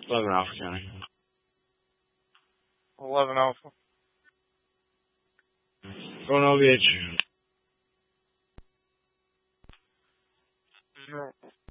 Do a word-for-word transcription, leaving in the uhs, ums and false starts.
eleven Alpha County. eleven Alpha. Going O V H. Zero.